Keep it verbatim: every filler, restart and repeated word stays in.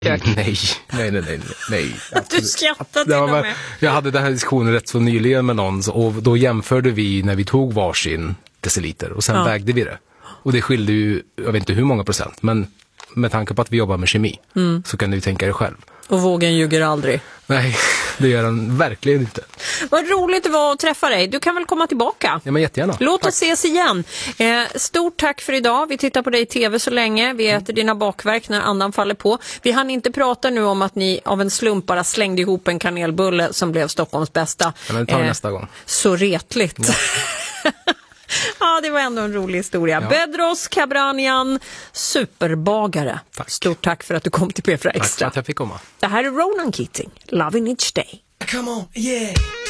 Nej, nej, nej, nej, nej. Du skrattar till och med. Jag hade den här diskussionen rätt så nyligen med någon och då jämförde vi när vi tog varsin deciliter och sen ja. vägde vi det. Och det skilde ju, jag vet inte hur många procent, men med tanke på att vi jobbar med kemi mm. så kan du tänka dig själv. Och vågen ljuger aldrig. Nej, det gör den verkligen inte. Vad roligt det var att träffa dig. Du kan väl komma tillbaka? Ja, men jättegärna. Låt tack. oss ses igen. Eh, stort tack för idag. Vi tittar på dig i tv så länge. Vi äter mm. dina bakverk när andan faller på. Vi hann inte prata nu om att ni av en slump bara slängde ihop en kanelbulle som blev Stockholms bästa. Ja, men det tar vi eh, nästa gång. Så retligt. Ja. Ja, det var ändå en rolig historia. Ja. Bedros Kabranian, superbagare. Tack. Stort tack för att du kom till P fyra Extra. Tack för att jag fick komma. Det här är Ronan Keating, Loving Each Day. Come on, yeah.